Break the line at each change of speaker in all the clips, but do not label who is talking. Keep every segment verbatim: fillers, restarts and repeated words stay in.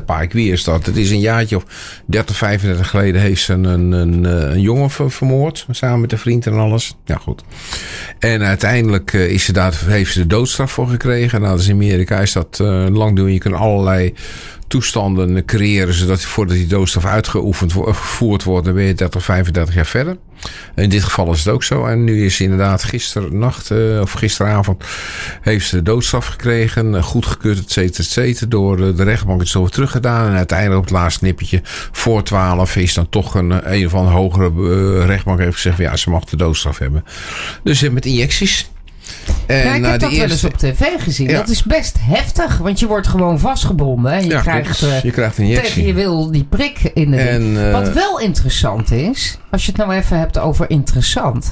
Pike. Wie is dat? Het is een jaartje of dertig, vijfendertig geleden heeft ze een, een, een, een jongen vermoord. Samen met een vriend en alles. Ja, goed. En uiteindelijk is ze daar, heeft ze de doodstraf voor gekregen. Nou, dus in Amerika is dat uh, lang doen. Je kunt allerlei toestanden creëren zodat voordat die doodstraf uitgeoefend gevoerd wordt, dan ben je dertig, vijfendertig jaar verder. In dit geval is het ook zo. En nu is inderdaad gisternacht uh, of gisteravond heeft ze de doodstraf gekregen, goedgekeurd, et cetera, et cetera, door de rechtbank het zo teruggedaan. En uiteindelijk op het laatste nippertje voor twaalf is dan toch een, een of andere hogere uh, rechtbank heeft gezegd, ja, ze mag de doodstraf hebben. Dus uh, met injecties.
En ja, ik heb dat eerste... wel eens op tv gezien. Ja. Dat is best heftig, want je wordt gewoon vastgebonden. En je, ja, krijgt, uh,
je krijgt een injectie.
Tegen je wil die prik in de en, uh... Wat wel interessant is, als je het nou even hebt over interessant,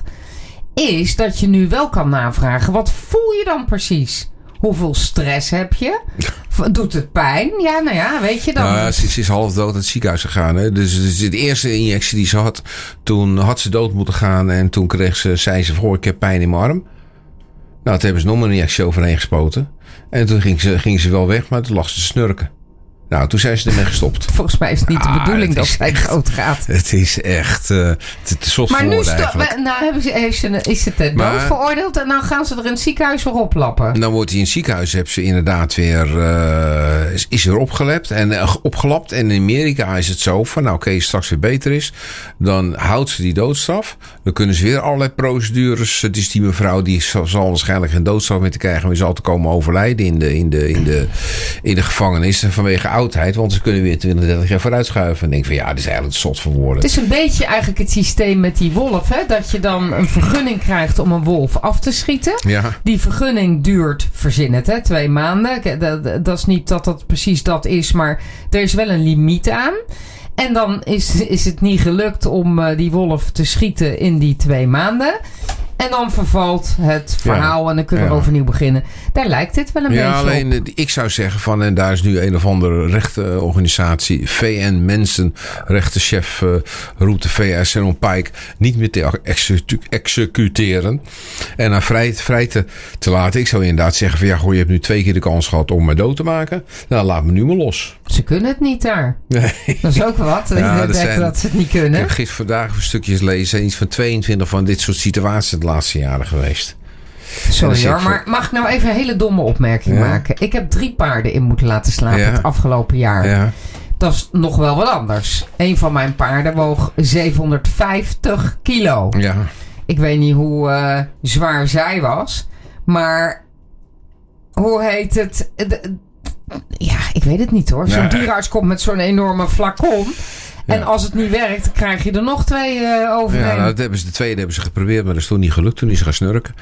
is dat je nu wel kan navragen, wat voel je dan precies? Hoeveel stress heb je? Doet het pijn? Ja, nou ja, weet je dan.
Nou, ze, ze is half dood uit het ziekenhuis gegaan. Hè? Dus, dus de eerste injectie die ze had, toen had ze dood moeten gaan. En toen kreeg ze, zei ze, voor ik heb pijn in mijn arm. Nou, toen hebben ze nog maar een injectie overheen gespoten. En toen ging ze, ging ze wel weg, maar toen lag ze te snurken. Nou, toen zijn ze ermee gestopt.
Volgens mij is het niet de ah, bedoeling dat zij dood gaat.
Het is echt uh, te, te zot voor woorden eigenlijk.
Maar nu sto- nou, heeft ze, is ze te dood veroordeeld en dan gaan ze er in het ziekenhuis weer oplappen.
Dan wordt hij in het ziekenhuis, heb ze inderdaad weer, uh, is, is weer opgelapt en, uh, opgelapt. En in Amerika is het zo van, nou oké, okay, straks weer beter is. Dan houdt ze die doodstraf. Dan kunnen ze weer allerlei procedures. Het is die mevrouw, die zal, zal waarschijnlijk geen doodstraf meer te krijgen. Maar die zal te komen overlijden in de, in de, in de, in de gevangenis vanwege oudheid, want ze kunnen weer twintig, dertig jaar vooruitschuiven. En denk van ja, dit is eigenlijk zot voor woorden.
Het is een beetje eigenlijk het systeem met die wolf, hè? Dat je dan een vergunning krijgt om een wolf af te schieten.
Ja.
Die vergunning duurt, verzin het, hè? Twee maanden. Dat, dat is niet dat dat precies dat is, maar er is wel een limiet aan. En dan is, is het niet gelukt om uh, die wolf te schieten in die twee maanden. En dan vervalt het verhaal ja, en dan kunnen we ja. overnieuw beginnen. Daar lijkt dit wel een
ja,
beetje
alleen, op. Ik zou zeggen van, en daar is nu een of andere rechtenorganisatie, V N Mensenrechtenchef, uh, roept de V S Sharon Pike niet meer te execu- executeren. En haar vrij, vrij te, te laten. Ik zou inderdaad zeggen van, ja, goh, je hebt nu twee keer de kans gehad om mij dood te maken. Nou, laat me nu maar los.
Ze kunnen het niet daar.
Nee.
Dat is ook wat. Ja, ik denk zijn, dat ze het niet kunnen.
Ik heb gisteren vandaag een stukjes lezen. Iets van tweeëntwintig van dit soort situaties de laatste jaren geweest.
Sorry hoor, maar mag ik nou even een hele domme opmerking ja. maken? Ik heb drie paarden in moeten laten slapen ja. het afgelopen jaar.
Ja.
Dat is nog wel wat anders. Een van mijn paarden woog zevenhonderdvijftig kilo.
Ja.
Ik weet niet hoe uh, zwaar zij was. Maar hoe heet het? De, ja, ik weet het niet hoor. Zo'n nee. dierenarts komt met zo'n enorme flacon. Ja. En als het niet werkt, krijg je er nog twee uh, overheen.
Ja, nou, dat hebben ze, de tweede hebben ze geprobeerd, maar dat is toen niet gelukt. Toen is ze gaan snurken.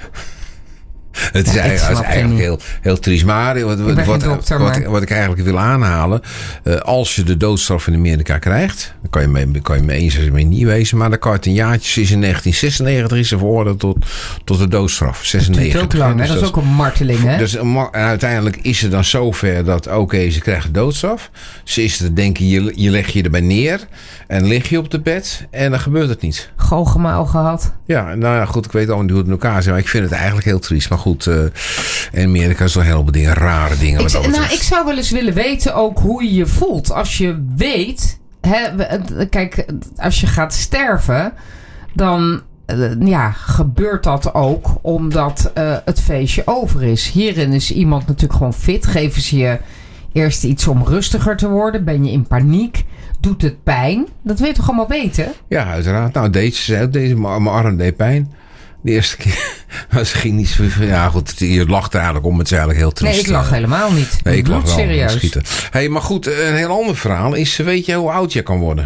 Het is, ja, eigenlijk, is eigenlijk heel, heel triest. Maar wat, wat, wat, dokter, wat, maar wat ik eigenlijk wil aanhalen. Uh, als je de doodstraf in Amerika krijgt. Dan kan je mee, kan je mee eens zijn, mee niet wezen. Maar dan kan het een jaartje. Is in negentien zesennegentig is ze veroordeeld tot, tot de doodstraf. zesennegentig.
Dat is ook lang. Dus dat, dat is ook een marteling. Hè?
Dus, en uiteindelijk is het dan zover dat oké, okay, ze krijgt de doodstraf. Ze is te denken, je, je leg je erbij neer. En lig je op de bed. En dan gebeurt het niet.
Goochemaal gehad.
Ja, nou ja, goed. Ik weet allemaal niet hoe het in elkaar zit. Maar ik vind het eigenlijk heel triest. Maar goed, uh, in Amerika is er heel veel dingen, rare dingen.
Ik, wat nou, ik zou wel eens willen weten ook hoe je je voelt. Als je weet, hè, kijk, als je gaat sterven, dan uh, ja, gebeurt dat ook omdat uh, het feestje over is. Hierin is iemand natuurlijk gewoon fit. Geven ze je eerst iets om rustiger te worden. Ben je in paniek? Doet het pijn? Dat wil je toch allemaal weten?
Ja, uiteraard. Nou, deze zei deze, mijn arm deed pijn. De eerste keer. Maar ze ging niet zo van, ja goed, je lacht er eigenlijk om. Het is eigenlijk heel triest.
Nee, ik lach helemaal niet.
Nee, ik lach wel.
Serieus.
Schieten. Hey, maar goed, een heel ander verhaal is, weet je hoe oud je kan worden?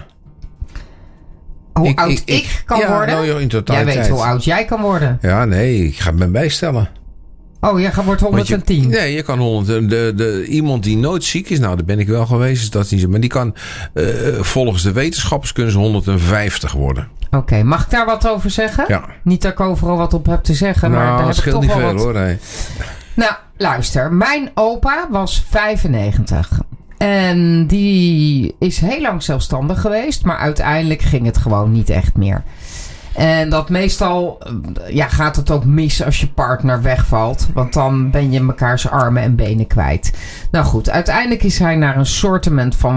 Hoe ik, oud ik, ik, ik kan
ja,
worden?
Nou, in
jij weet hoe oud jij kan worden.
Ja, nee, ik ga me bijstellen.
Oh, jij wordt honderdtien.
Je, nee, je kan honderd. De, de, iemand die nooit ziek is, nou, daar ben ik wel geweest. Dat is niet zo. Maar die kan, uh, volgens de wetenschappers, kunnen ze honderdvijftig worden.
Oké, okay, mag ik daar wat over zeggen?
Ja.
Niet dat ik overal wat op heb te zeggen,
nou,
maar daar heb ik toch
niet
wel
veel,
wat.
Hoor, nee.
Nou, luister. Mijn opa was vijfennegentig. En die is heel lang zelfstandig geweest, maar uiteindelijk ging het gewoon niet echt meer. En dat meestal ja, gaat het ook mis als je partner wegvalt. Want dan ben je mekaars armen en benen kwijt. Nou goed, uiteindelijk is hij naar een soortement van